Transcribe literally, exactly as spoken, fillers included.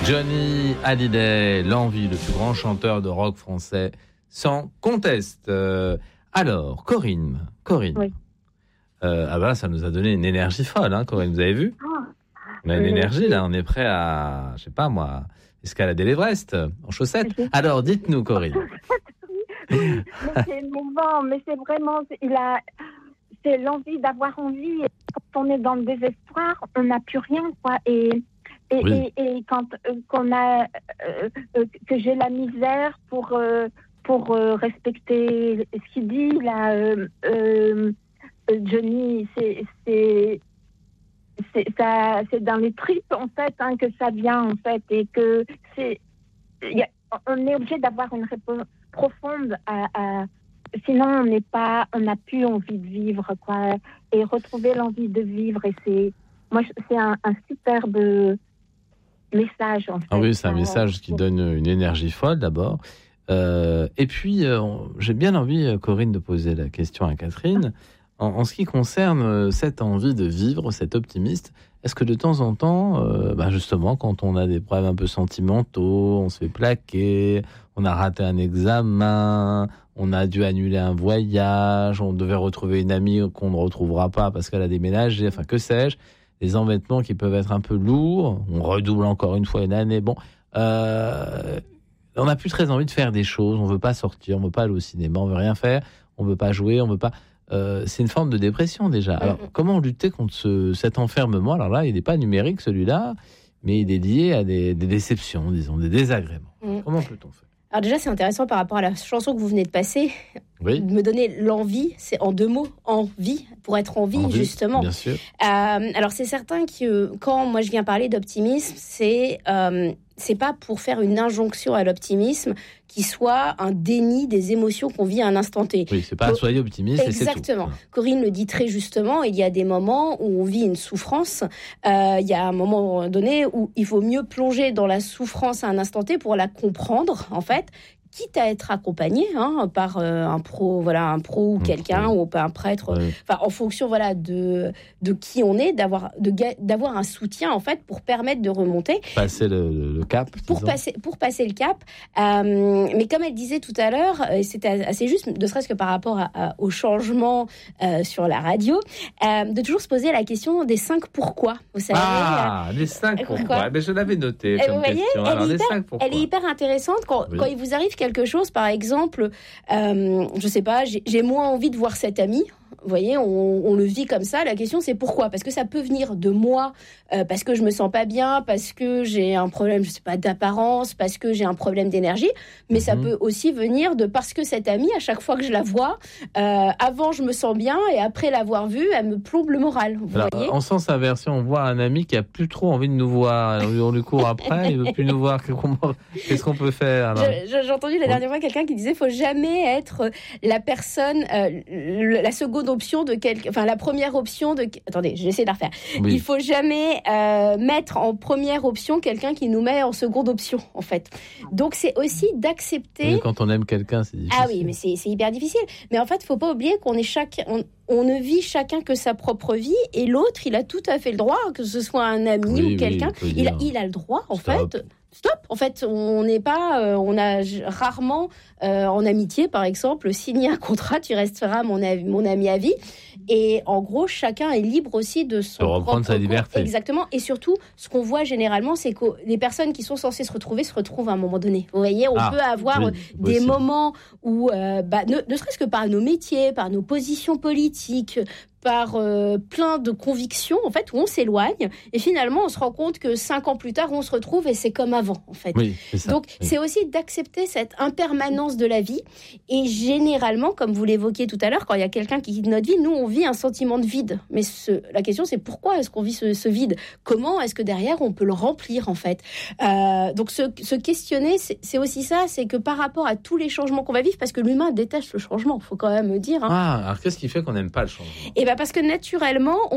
Johnny Hallyday, l'envie, le plus grand chanteur de rock français, sans conteste. Euh, alors, Corinne, Corinne. Oui. Euh, ah bah ça nous a donné une énergie folle, hein, Corinne, vous avez vu ? Ah, On a une oui. énergie, là, on est prêt à, je sais pas moi, escalader l'Everest en chaussettes. Alors, dites-nous, Corinne. Mais c'est émouvant, mais c'est vraiment, il a, c'est l'envie d'avoir envie. Quand on est dans le désespoir, on n'a plus rien, quoi. Et et, Oui. et, et quand euh, qu'on a euh, euh, que j'ai la misère pour euh, pour euh, respecter ce qu'il dit là, euh, euh, Johnny, c'est c'est c'est ça, c'est dans les tripes en fait hein, que ça vient en fait et que c'est y a, on est obligé d'avoir une réponse profonde à, à sinon on n'est pas on n'a plus envie de vivre quoi et retrouver l'envie de vivre et c'est moi c'est un, un superbe message en fait. Ah oui, c'est un message qui donne une énergie folle d'abord. Euh, et puis euh, j'ai bien envie, Corinne, de poser la question à Catherine. En, en ce qui concerne cette envie de vivre, cet optimiste, est-ce que de temps en temps, euh, bah justement, quand on a des problèmes un peu sentimentaux, on se fait plaquer, on a raté un examen, on a dû annuler un voyage, on devait retrouver une amie qu'on ne retrouvera pas parce qu'elle a déménagé, enfin que sais-je, les embêtements qui peuvent être un peu lourds, on redouble encore une fois une année, bon, euh, on n'a plus très envie de faire des choses, on veut pas sortir, on veut pas aller au cinéma, on veut rien faire, on veut pas jouer, on veut pas... Euh, c'est une forme de dépression déjà. Alors, mmh. comment lutter contre ce, cet enfermement ? Alors là, il n'est pas numérique celui-là, mais il est lié à des, des déceptions, disons, des désagréments. Mmh. Comment peut-on faire ? Alors déjà, c'est intéressant par rapport à la chanson que vous venez de passer, oui. de me donner l'envie, c'est en deux mots, envie, pour être en vie, envie, justement. Bien sûr. Euh, alors c'est certain que quand moi je viens parler d'optimisme, c'est... Euh, c'est pas pour faire une injonction à l'optimisme qui soit un déni des émotions qu'on vit à un instant T. Oui, c'est pas Co- soyez optimiste. Exactement. Et c'est tout. Corinne le dit très justement, il y a des moments où on vit une souffrance. Euh, il y a un moment donné où il faut mieux plonger dans la souffrance à un instant T pour la comprendre, en fait, quitte à être accompagné hein, par euh, un pro, voilà, un pro ou quelqu'un oui. ou un prêtre, oui. enfin en fonction voilà de de qui on est, d'avoir de d'avoir un soutien en fait pour permettre de remonter, passer le, le cap, pour disons. passer pour passer le cap. Euh, mais comme elle disait tout à l'heure, et c'était assez juste, ne serait-ce que par rapport à, à, au changement euh, sur la radio, euh, de toujours se poser la question des cinq pourquoi. Vous savez Ah, euh, les cinq pourquoi. Mais je l'avais noté comme vous voyez, question. Elle, Alors, est les hyper, cinq pourquoi. Elle est hyper intéressante quand, oui. quand il vous arrive quelque chose, par exemple, euh, je sais pas, j'ai, j'ai moins envie de voir cet ami. Vous voyez, on, on le vit comme ça. La question, c'est pourquoi ? Parce que ça peut venir de moi, euh, parce que je me sens pas bien, parce que j'ai un problème, je sais pas, d'apparence, parce que j'ai un problème d'énergie. Mais mm-hmm. ça peut aussi venir de parce que cette amie, à chaque fois que je la vois, euh, avant je me sens bien et après l'avoir vue, elle me plombe le moral. Vous alors, voyez ? En sens inversé, on voit un ami qui a plus trop envie de nous voir. On lui court après, il veut plus nous voir. Qu'est-ce qu'on peut faire alors ? je, J'ai entendu la dernière fois quelqu'un qui disait, faut jamais être la personne, euh, la seconde option de quelque, enfin la première option de. Attendez, je vais essayer de la refaire. Oui. Il faut jamais euh, mettre en première option quelqu'un qui nous met en seconde option, en fait. Donc c'est aussi d'accepter. Oui, quand on aime quelqu'un, c'est difficile. Ah oui, mais c'est, c'est hyper difficile. Mais en fait, faut pas oublier qu'on est chaque, on, on ne vit chacun que sa propre vie et l'autre, il a tout à fait le droit, que ce soit un ami oui, ou quelqu'un, oui, il, a, il a le droit, en Stop. fait. Stop. En fait, on n'est pas, euh, on a rarement euh, en amitié, par exemple, signé un contrat, tu resteras mon, ami, mon ami à vie. Et en gros, chacun est libre aussi de son de reprendre sa liberté. Compte. Exactement. Et surtout, ce qu'on voit généralement, c'est que les personnes qui sont censées se retrouver se retrouvent à un moment donné. Vous voyez, on ah, peut avoir oui, des possible. moments où, euh, bah, ne, ne serait-ce que par nos métiers, par nos positions politiques, par euh, plein de convictions, en fait, où on s'éloigne. Et finalement, on se rend compte que cinq ans plus tard, on se retrouve et c'est comme avant, en fait. Oui, c'est ça. Donc, oui. c'est aussi d'accepter cette impermanence de la vie. Et généralement, comme vous l'évoquiez tout à l'heure, quand il y a quelqu'un qui quitte notre vie, nous, on vit un sentiment de vide. Mais ce, la question, c'est pourquoi est-ce qu'on vit ce, ce vide ? Comment est-ce que derrière, on peut le remplir, en fait ? euh, Donc, se, se questionner, c'est, c'est aussi ça, c'est que par rapport à tous les changements qu'on va vivre, parce que l'humain déteste le changement, il faut quand même dire. Hein. Ah, alors qu'est-ce qui fait qu'on n'aime pas le changement ? Et ben parce que naturellement,